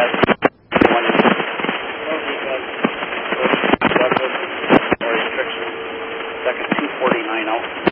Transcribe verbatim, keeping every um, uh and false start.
west, one in Douglas, or restriction, second two forty-nine out.